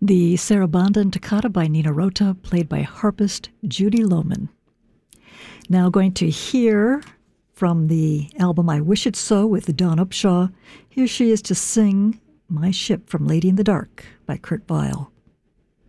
The Sarabanda and Toccata by Nino Rota, played by harpist Judy Lohman. Now going to hear from the album I Wish It So with Dawn Upshaw. Here she is to sing My Ship from Lady in the Dark by Kurt Weill.